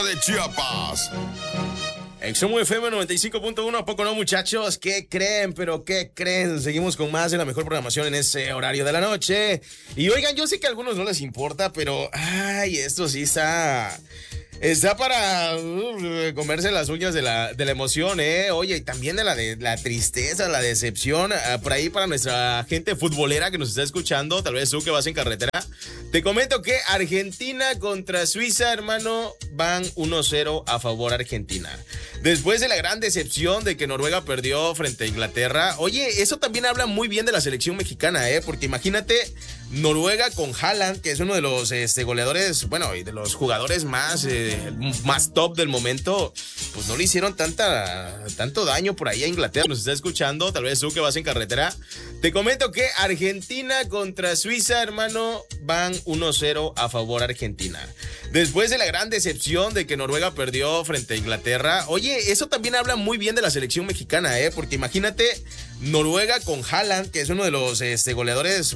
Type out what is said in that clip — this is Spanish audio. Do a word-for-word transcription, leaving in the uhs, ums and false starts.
de Chiapas. Exomo F M noventa y cinco punto uno, ¿a poco no, muchachos? ¿Qué creen? ¿Pero qué creen? Seguimos con más de la mejor programación en ese horario de la noche. Y oigan, yo sé que a algunos no les importa, pero ay, esto sí está... Está para uh, comerse las uñas de la, de la emoción, ¿eh? Oye, y también de la, de la tristeza, la decepción. Uh, por ahí para nuestra gente futbolera que nos está escuchando, tal vez tú que vas en carretera. Te comento que Argentina contra Suiza, hermano, van uno cero a favor Argentina. Después de la gran decepción de que Noruega perdió frente a Inglaterra. Oye, eso también habla muy bien de la selección mexicana, ¿eh? Porque imagínate Noruega con Haaland, que es uno de los este, goleadores, bueno, y de los jugadores más... Eh, más top del momento, pues no le hicieron tanta tanto daño por ahí a Inglaterra. Nos está escuchando, tal vez tú que vas en carretera. Te comento que Argentina contra Suiza, hermano, van uno cero a favor Argentina. Después de la gran decepción de que Noruega perdió frente a Inglaterra. Oye, eso también habla muy bien de la selección mexicana, ¿eh? Porque imagínate Noruega con Haaland, que es uno de los este, goleadores,